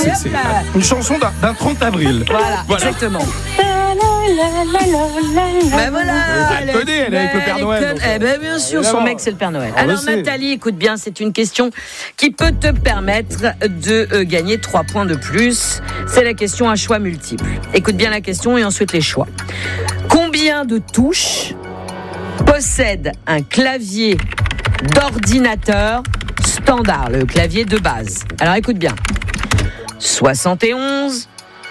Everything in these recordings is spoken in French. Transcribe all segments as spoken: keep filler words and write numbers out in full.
c'est, c'est une chanson d'un, d'un trente avril. Voilà, voilà. Exactement. Ben voilà, elle connaît, elle est avec le Père Noël. Eh ben bien sûr, son mec c'est le Père Noël. Alors Nathalie, écoute bien, c'est une question qui peut te permettre de euh, gagner trois points de plus. C'est la question à choix multiples. Écoute bien la question et ensuite les choix. Combien de touches possède un clavier d'ordinateur standard, le clavier de base? Alors écoute bien. soixante et onze,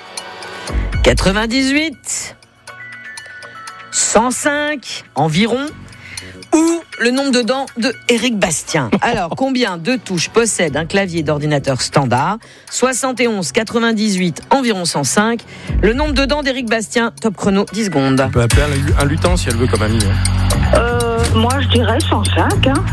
quatre-vingt-dix-huit, cent cinq environ, ou le nombre de dents de Éric Bastien. Alors, combien de touches possède un clavier d'ordinateur standard? soixante et onze, quatre-vingt-dix-huit, environ cent cinq. Le nombre de dents d'Éric Bastien, top chrono, dix secondes. On peut appeler un, un lutin si elle veut comme ami. Hein. Euh, moi, je dirais cent cinq. Hein.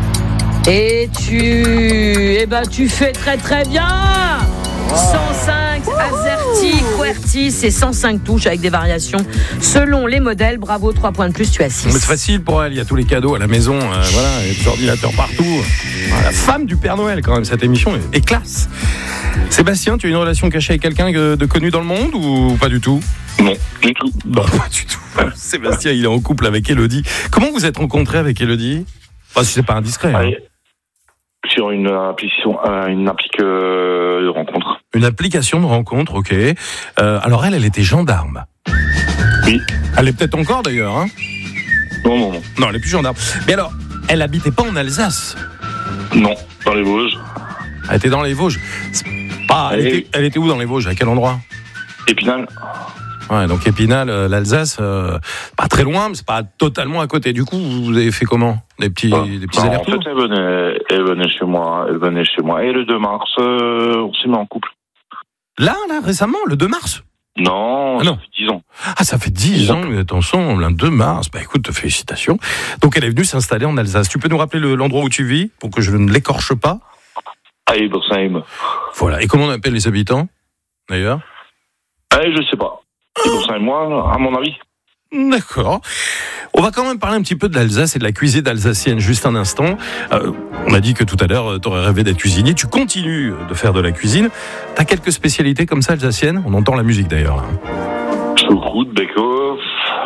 Et tu... Eh ben, tu fais très très bien. cent cinq, AZERTY, QWERTY, c'est cent cinq touches avec des variations selon les modèles. Bravo, trois points de plus, tu as six. Mais c'est facile pour elle, il y a tous les cadeaux à la maison, euh, voilà, il y a des ordinateurs partout. Voilà, la femme du Père Noël, quand même, cette émission est, est classe. Sébastien, tu as une relation cachée avec quelqu'un de, de connu dans le monde ou pas du tout? Non, du tout. Non, pas du tout. Sébastien, il est en couple avec Élodie. Comment vous êtes rencontrés avec Élodie? Enfin, si c'est pas indiscret. Hein. Sur une application, une application de rencontre. Une application de rencontre, ok. Euh, alors elle, elle était gendarme. Oui. Elle est peut-être encore d'ailleurs, hein? Non, non, non. Non, elle est plus gendarme. Mais alors, elle habitait pas en Alsace? Non, dans les Vosges. Elle était dans les Vosges. C'est pas, elle, était, elle était où dans les Vosges? À quel endroit? Épinal. Ouais, donc Épinal, euh, l'Alsace, euh, pas très loin, mais c'est pas totalement à côté. Du coup, vous avez fait comment? Des petits, ah, des petits allers-retours? En fait, elle venait, elle venait chez moi, elle venait chez moi. Et le deux mars, euh, on s'est mis en couple. Là, là, récemment, le deux mars? Non, ah, non. Ça fait dix ans. Ah, ça fait dix ans que vous êtes ensemble, le deux mars. Bah écoute, félicitations. Donc elle est venue s'installer en Alsace. Tu peux nous rappeler le, l'endroit où tu vis, pour que je ne l'écorche pas? À Ebersheim. Voilà. Et comment on appelle les habitants, d'ailleurs? Eh, je sais pas. Ebersheim, moi, à mon avis. D'accord. On va quand même parler un petit peu de l'Alsace et de la cuisine alsacienne juste un instant. Euh, on a dit que tout à l'heure, tu aurais rêvé d'être cuisinier. Tu continues de faire de la cuisine. Tu as quelques spécialités comme ça alsaciennes? On entend la musique d'ailleurs là. Choucroute, bake-off.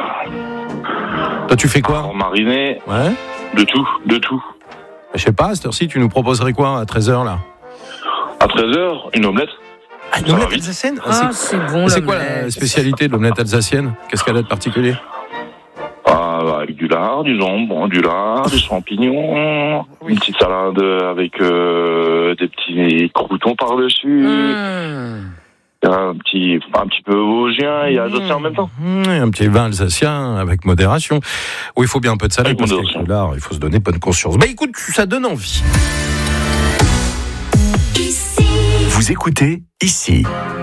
Toi, tu fais quoi? Alors, mariné. Ouais. De tout, de tout. Je sais pas, à cette heure-ci, tu nous proposerais quoi à treize heures là? À treize heures, une omelette. Ah, une omelette alsacienne? Ah, c'est, c'est bon. C'est quoi la spécialité de l'omelette alsacienne? Qu'est-ce qu'elle a de particulier? Ah, avec du lard, du jambon, du lard, des champignons, oui. Une petite salade avec euh, des petits croûtons par-dessus. Mmh. Un petit, un petit peu vosgien et alsacien en même temps. Mmh, un petit vin alsacien avec modération. Oui, il faut bien un peu de salade parce qu'avec le lard, il faut se donner bonne conscience. Bah écoute, ça donne envie. Vous écoutez ici.